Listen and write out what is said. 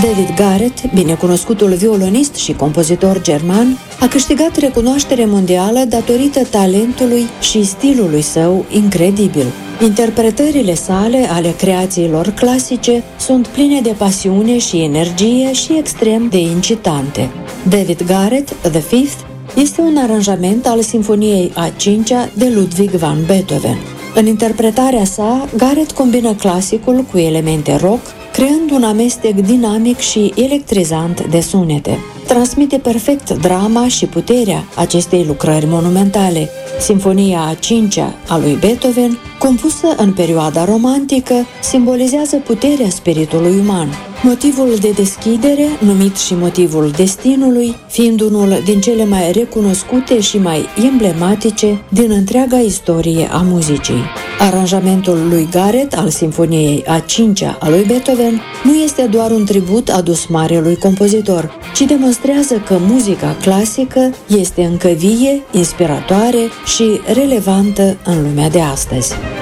David Garrett, binecunoscutul violonist și compozitor german, a câștigat recunoaștere mondială datorită talentului și stilului său incredibil. Interpretările sale ale creațiilor clasice sunt pline de pasiune și energie și extrem de incitante. David Garrett, The Fifth, este un aranjament al Sinfoniei a 5-a de Ludwig van Beethoven. În interpretarea sa, Garrett combină clasicul cu elemente rock, creând un amestec dinamic și electrizant de sunete. Transmite perfect drama și puterea acestei lucrări monumentale. Sinfonia a 5-a a lui Beethoven, compusă în perioada romantică, simbolizează puterea spiritului uman. Motivul de deschidere, numit și motivul destinului, fiind unul din cele mai recunoscute și mai emblematice din întreaga istorie a muzicii. Aranjamentul lui Garrett al Sinfoniei a 5-a a lui Beethoven nu este doar un tribut adus marelui compozitor, ci demonstrează că muzica clasică este încă vie, inspiratoare și relevantă în lumea de astăzi.